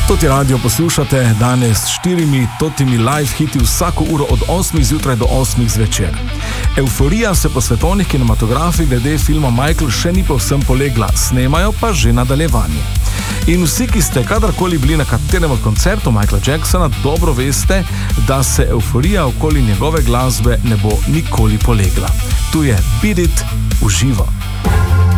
Toti radio poslušate danes s 4 totimi live hiti vsako uro od 8 zjutraj do 8 zvečer. Evforija se po svetovnih kinematografih glede filma Michael še ni povsem polegla, snemajo pa že nadaljevanje. In vsi, ki ste kadarkoli bili na katerem od koncertov Michaela Jacksona, dobro veste, da se evforija okoli njegove glasbe ne bo nikoli polegla. Tu je Beat It v živo.